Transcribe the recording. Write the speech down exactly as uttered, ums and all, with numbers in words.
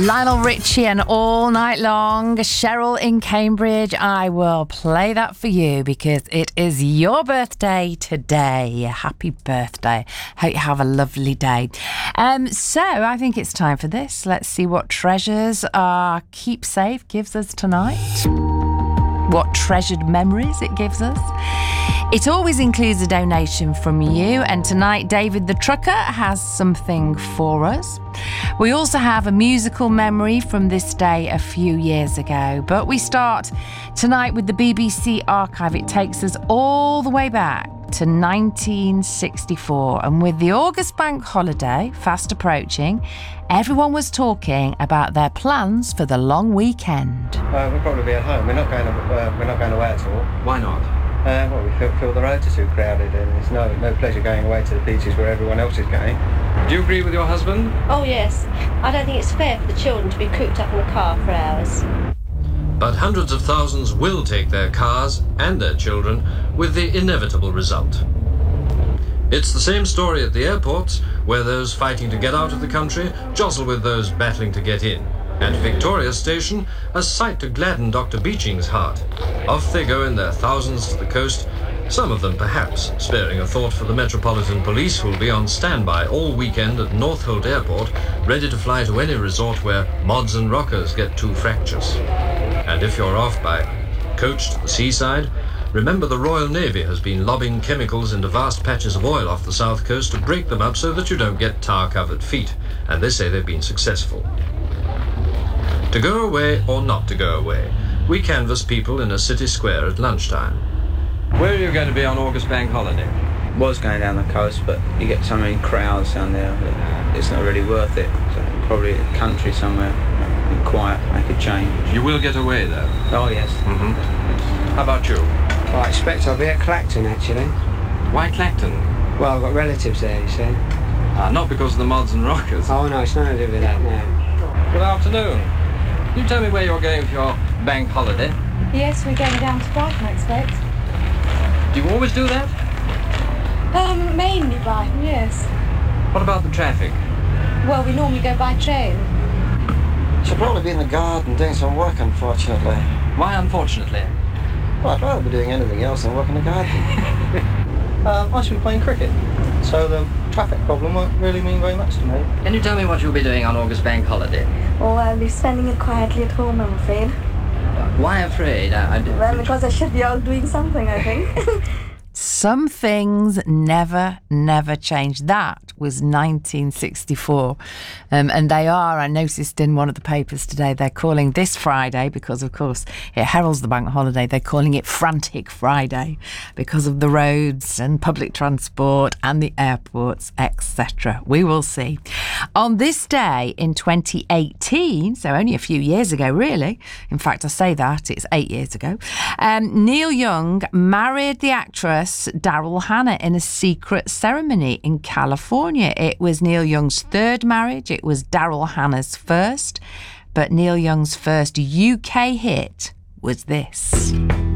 Lionel Richie and All Night Long. Cheryl in Cambridge. I will play that for you because it is your birthday today. Happy birthday. Hope you have a lovely day. Um, so I think it's time for this. Let's see what treasures our keepsake gives us tonight. What treasured memories it gives us. It always includes a donation from you, and tonight David the Trucker has something for us. We also have a musical memory from this day a few years ago, but we start tonight with the B B C archive. It takes us all the way back to nineteen sixty-four, and with the August bank holiday fast approaching, everyone was talking about their plans for the long weekend. Uh, we'll probably be at home. We're not going. To, uh, we're not going away at all. Why not? Uh, well, we feel, feel the roads are too crowded, and it's no no pleasure going away to the beaches where everyone else is going. Do you agree with your husband? Oh yes. I don't think it's fair for the children to be cooped up in a car for hours. But hundreds of thousands will take their cars and their children, with the inevitable result. It's the same story at the airports, where those fighting to get out of the country jostle with those battling to get in. At Victoria Station, a sight to gladden Doctor Beeching's heart. Off they go in their thousands to the coast, some of them perhaps sparing a thought for the Metropolitan Police, who'll be on standby all weekend at Northolt Airport, ready to fly to any resort where mods and rockers get too fractious. And if you're off by coach to the seaside, remember the Royal Navy has been lobbing chemicals into vast patches of oil off the south coast to break them up so that you don't get tar-covered feet, and they say they've been successful. To go away or not to go away, we canvass people in a city square at lunchtime. Where are you going to be on August bank holiday? Was going down the coast, but you get so many crowds down there that it's not really worth it. So probably a country somewhere, be quiet, make a change. You will get away though? Oh yes. Mm-hmm. How about you? Well, I expect I'll be at Clacton actually. Why Clacton? Well, I've got relatives there, you see. Ah, not because of the mods and rockers. Oh no, it's nothing to do with that, no. Good afternoon. Can you tell me where you're going for your bank holiday? Yes, we're going down to Brighton, I expect. Do you always do that? Um, mainly Brighton, yes. What about the traffic? Well, we normally go by train. Should probably be in the garden doing some work, unfortunately. Why unfortunately? Well, I'd rather be doing anything else than work in the garden. um, I should be playing cricket, so the traffic problem won't really mean very much to me. Can you tell me what you'll be doing on August bank holiday? Well, I'll be spending it quietly at home, I'm afraid. Why afraid? I, I well, because I should be out doing something, I think. Some things never, never change. That was nineteen sixty-four. Um, and they are, I noticed in one of the papers today, they're calling this Friday, because of course it heralds the bank holiday, they're calling it Frantic Friday because of the roads and public transport and the airports, et cetera. We will see. On this day in twenty eighteen, so only a few years ago really, in fact I say that, it's eight years ago, um, Neil Young married the actress Daryl Hannah in a secret ceremony in California. It was Neil Young's third marriage. It was Daryl Hannah's first. But Neil Young's first U K hit was this.